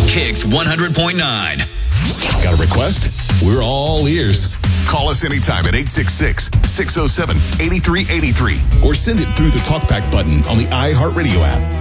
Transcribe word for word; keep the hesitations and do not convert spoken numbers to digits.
Kicks one hundred point nine. Got a request? We're all ears. Call us anytime at eight six six, six oh seven, eight three eight three or send it through the TalkBack button on the iHeartRadio app.